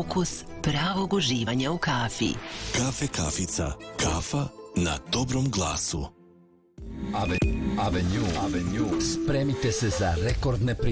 ukus pravog uživanja u kafi. Kafe Kafica. Kafa na dobrom glasu. Avenue. Spremite se za rekordne